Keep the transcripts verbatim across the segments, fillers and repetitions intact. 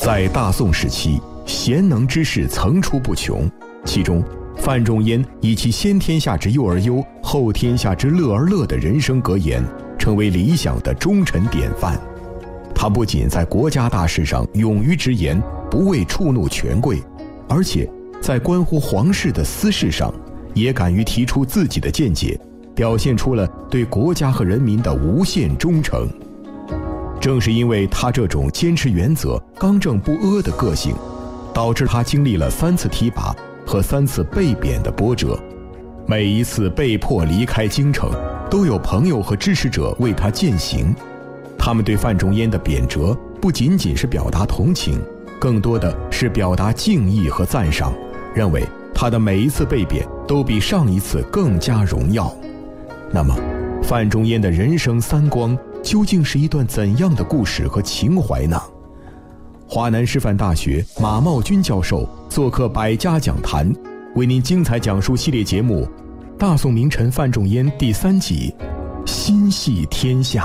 在大宋时期，贤能之士层出不穷，其中范仲淹以其先天下之忧而忧，后天下之乐而乐的人生格言，成为理想的忠臣典范。他不仅在国家大事上勇于直言，不畏触怒权贵，而且在关乎皇室的私事上，也敢于提出自己的见解，表现出了对国家和人民的无限忠诚。正是因为他这种坚持原则、刚正不阿的个性，导致他经历了三次提拔和三次被贬的波折。每一次被迫离开京城，都有朋友和支持者为他践行。他们对范仲淹的贬谪不仅仅是表达同情，更多的是表达敬意和赞赏，认为他的每一次被贬都比上一次更加荣耀。那么，范仲淹的人生三光究竟是一段怎样的故事和情怀呢？华南师范大学马茂军教授做客百家讲坛，为您精彩讲述系列节目《大宋名臣范仲淹》第三集《心系天下》。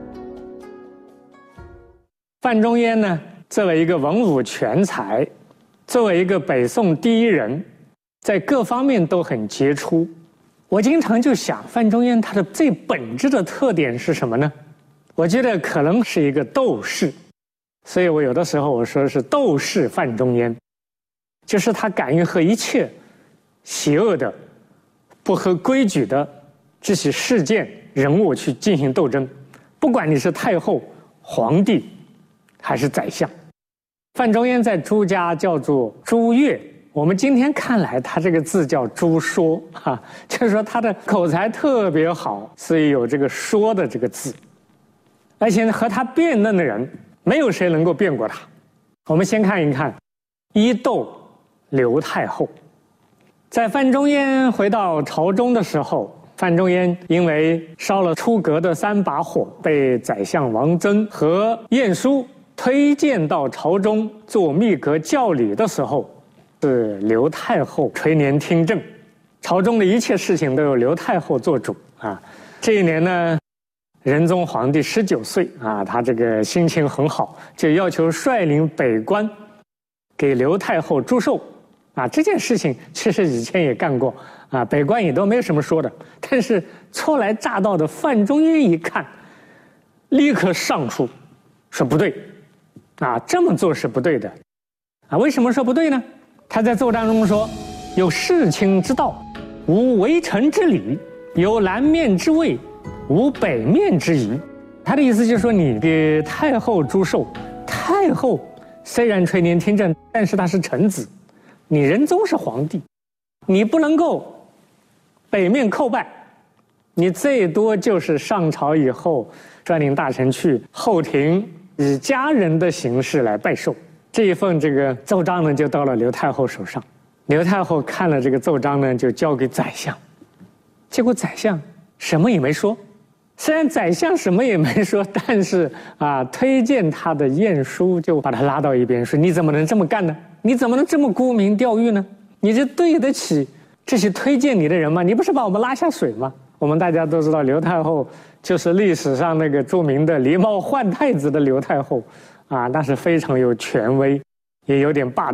范仲淹呢，作为一个文武全才，作为一个北宋第一人，在各方面都很杰出。我经常就想，范仲淹他的最本质的特点是什么呢？我觉得可能是一个斗士，所以我有的时候我说是斗士范仲淹，就是他敢于和一切邪恶的、不合规矩的这些事件、人物去进行斗争，不管你是太后、皇帝还是宰相。范仲淹在朱家叫做朱越，我们今天看来他这个字叫朱说啊，就是说他的口才特别好，所以有这个说的这个字。而且和他辩论的人没有谁能够辩过他。我们先看一看一斗刘太后。在范仲淹回到朝中的时候，范仲淹因为烧了出阁的三把火，被宰相王曾和晏殊推荐到朝中做秘阁教理的时候，是刘太后垂帘听政，朝中的一切事情都由刘太后做主啊。这一年呢，仁宗皇帝十九岁啊，他这个心情很好，就要求率领北关给刘太后祝寿啊。这件事情其实以前也干过啊，北关也都没有什么说的。但是初来乍到的范仲淹一看，立刻上书说不对啊，这么做是不对的啊。为什么说不对呢？他在奏章中说：“有世卿之道，无为臣之礼，有南面之位，无北面之宜。”他的意思就是说，你给太后祝寿，太后虽然垂帘听政，但是她是臣子，你仁宗是皇帝，你不能够北面叩拜，你最多就是上朝以后率领大臣去后庭以家人的形式来拜寿。这一份这个奏章呢，就到了刘太后手上。刘太后看了这个奏章呢，就交给宰相，结果宰相什么也没说。虽然宰相什么也没说，但是啊，推荐他的晏殊就把他拉到一边说：“你怎么能这么干呢？你怎么能这么沽名钓誉呢？你这对得起这些推荐你的人吗？你不是把我们拉下水吗？”我们大家都知道，刘太后就是历史上那个著名的狸猫换太子的刘太后啊，那是非常有权威，也有点霸道。